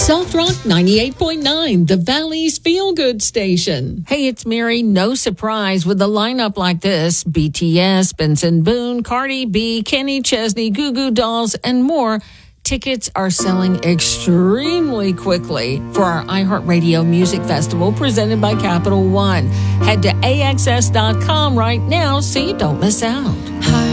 Soft Rock 98.9, the Valley's feel-good station. Hey, it's Mary. No surprise with a lineup like this. BTS, Benson Boone, Cardi B, Kenny Chesney, Goo Goo Dolls, and more. Tickets are selling extremely quickly for our iHeartRadio Music Festival presented by Capital One. Head to AXS.com right now so you don't miss out.